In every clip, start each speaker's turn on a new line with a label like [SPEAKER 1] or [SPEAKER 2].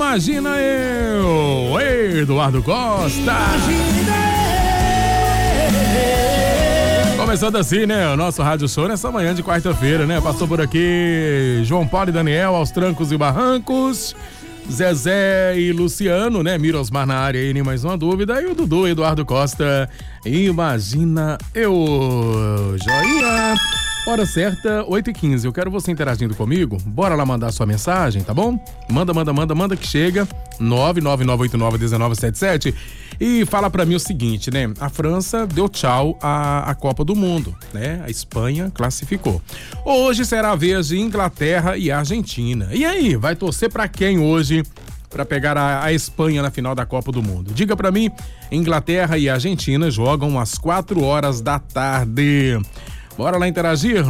[SPEAKER 1] Imagina eu, Eduardo Costa. Começando assim, né? O nosso rádio show nessa manhã de quarta-feira, né? Passou por aqui João Paulo e Daniel aos trancos e barrancos. Zezé e Luciano, né? Mirosmar na área aí, nem mais uma dúvida. E o Dudu, Eduardo Costa. Imagina eu. Joinha. Hora certa, 8h15. Eu quero você interagindo comigo. Bora lá mandar sua mensagem, tá bom? Manda que chega. 999891977. E fala pra mim o seguinte, né? A França deu tchau à Copa do Mundo, né? A Espanha classificou. Hoje será a vez de Inglaterra e Argentina. E aí, vai torcer pra quem hoje pra pegar a Espanha na final da Copa do Mundo? Diga pra mim, Inglaterra e Argentina jogam às 4h da tarde. Bora lá interagir,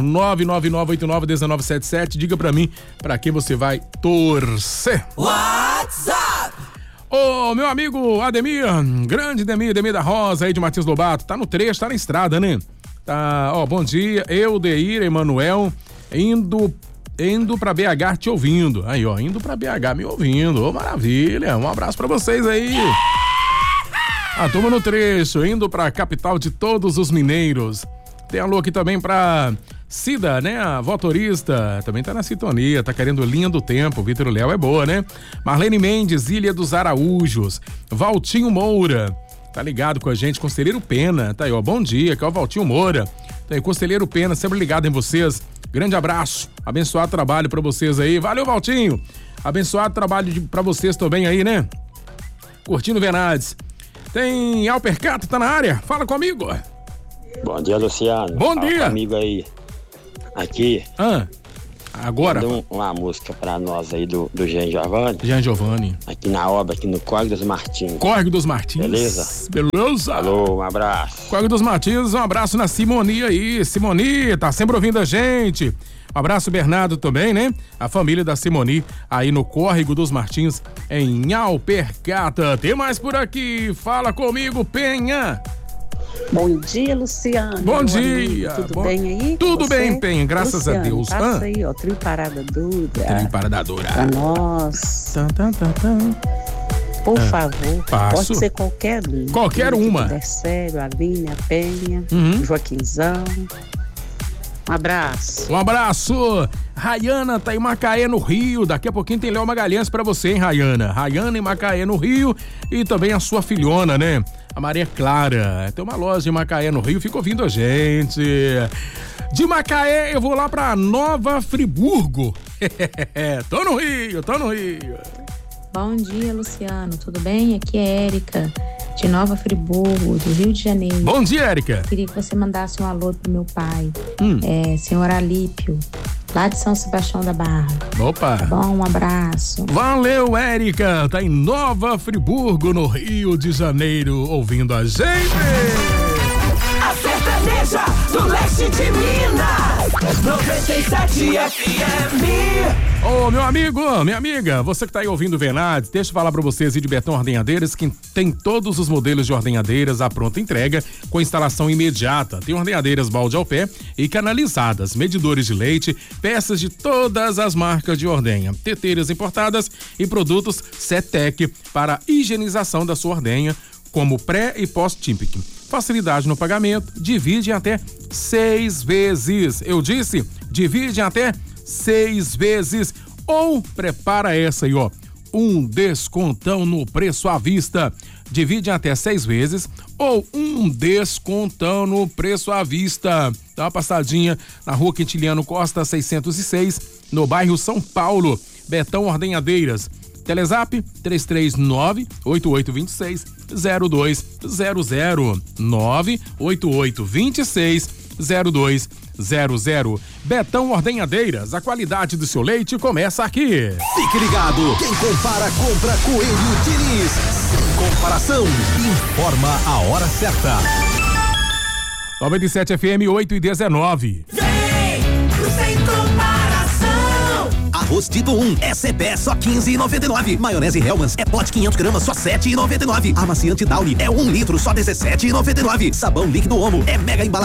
[SPEAKER 1] 999891977. Diga pra mim pra quem você vai torcer.
[SPEAKER 2] WhatsApp!
[SPEAKER 1] Ô, meu amigo Ademir, grande Ademir da Rosa aí de Martins Lobato, tá no trecho, tá na estrada, né? Tá, ó, bom dia, eu, Deir, Emanuel, indo pra BH te ouvindo. Aí, ó, indo pra BH me ouvindo, ô, maravilha, um abraço pra vocês aí. A turma no trecho, indo pra capital de todos os mineiros. Tem alô aqui também pra Cida, né? A votorista também tá na sintonia, tá querendo linha do tempo. Vitor Léo é boa, né? Marlene Mendes, Ilha dos Araújos. Valtinho Moura, tá ligado com a gente. Conselheiro Pena, tá aí, ó. Bom dia, que é o Valtinho Moura. Tá aí, Conselheiro Pena, sempre ligado em vocês. Grande abraço, abençoado trabalho pra vocês aí. Valeu, Valtinho. Abençoado trabalho pra vocês também aí, né? Curtindo Venades. Tem Alpercato, tá na área? Fala comigo.
[SPEAKER 3] Bom dia, Luciano.
[SPEAKER 1] Bom dia.
[SPEAKER 3] Amigo aí. Aqui.
[SPEAKER 1] Agora.
[SPEAKER 3] Manda uma música pra nós aí do Jean Giovanni.
[SPEAKER 1] Jean Giovanni.
[SPEAKER 3] Aqui na obra, aqui no Córrego dos Martins.
[SPEAKER 1] Córrego dos Martins.
[SPEAKER 3] Beleza?
[SPEAKER 1] Beleza.
[SPEAKER 3] Alô, um abraço.
[SPEAKER 1] Córrego dos Martins, um abraço na Simoni aí. Simoni, tá sempre ouvindo a gente. Um abraço, Bernardo, também, né? A família da Simoni aí no Córrego dos Martins, em Alpercata. Tem mais por aqui. Fala comigo, Penha.
[SPEAKER 4] Bom dia, Luciano.
[SPEAKER 1] Bom dia.
[SPEAKER 4] Tudo bem aí?
[SPEAKER 1] Tudo bem, Penha, graças
[SPEAKER 4] Luciano,
[SPEAKER 1] a Deus.
[SPEAKER 4] Passa aí, ó, Trio Parada Dura.
[SPEAKER 1] Trio Parada Dura.
[SPEAKER 4] Pra nós. Por favor,
[SPEAKER 1] Passo.
[SPEAKER 4] pode ser qualquer um.
[SPEAKER 1] Qualquer uma.
[SPEAKER 4] Dercébio, Aline, a Penha, Joaquinzão. Um abraço.
[SPEAKER 1] Um abraço. Rayana tá em Macaé, no Rio. Daqui a pouquinho tem Léo Magalhães pra você, hein, Rayana? Rayana em Macaé, no Rio. E também a sua filhona, né? A Maria Clara. Tem uma loja em Macaé, no Rio. Fica ouvindo a gente. De Macaé, eu vou lá pra Nova Friburgo. Tô no Rio.
[SPEAKER 5] Bom dia, Luciano. Tudo bem? Aqui é Érica, de Nova Friburgo, do Rio de Janeiro.
[SPEAKER 1] Bom dia, Érica.
[SPEAKER 5] Queria que você mandasse um alô pro meu pai, senhor Alípio, lá de São Sebastião da Barra.
[SPEAKER 1] Opa.
[SPEAKER 5] Tá bom? Um abraço.
[SPEAKER 1] Valeu, Érica. Tá em Nova Friburgo, no Rio de Janeiro, ouvindo a gente.
[SPEAKER 2] A sertaneja do leste de Minas, 97 FM.
[SPEAKER 1] Ô, meu amigo, minha amiga, você que tá aí ouvindo Venades, deixa eu falar pra vocês aí de Betão Ordenhadeiras, que tem todos os modelos de ordenhadeiras à pronta entrega, com instalação imediata. Tem ordenhadeiras balde ao pé e canalizadas, medidores de leite, peças de todas as marcas de ordenha, teteiras importadas e produtos CETEC para higienização da sua ordenha, como pré e pós-tímpico. Facilidade no pagamento, divide em até 6 vezes. Eu disse, divide em até 6 vezes. Ou prepara essa aí, ó, um descontão no preço à vista. Divide em até 6 vezes ou um descontão no preço à vista. Dá uma passadinha na Rua Quintiliano Costa 606, no bairro São Paulo. Betão Ordenhadeiras. Telezap 339-8826-0200. 98826-0200. Betão Ordenhadeiras, a qualidade do seu leite começa aqui.
[SPEAKER 6] Fique ligado, quem compara, compra Coelho Diniz. Sem comparação, informa a hora certa.
[SPEAKER 1] 97 FM 8h19.
[SPEAKER 2] Vem pro Sem Comparação.
[SPEAKER 6] Arroz tipo 1, SB só R$15,99. Maionese Hellmann's é pote 500 gramas só R$7,99. Amaciante Downy é 1 litro só R$17,99. Sabão líquido Omo é mega embalagem